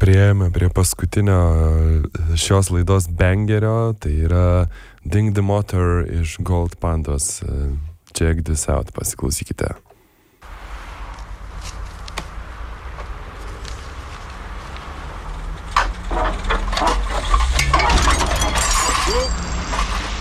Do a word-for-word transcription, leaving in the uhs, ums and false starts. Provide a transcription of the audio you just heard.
Priėjome prie paskutinio šios laidos bangerio, tai yra Ding the Motor iš Gold Pandos. Check this out, pasiklausykite.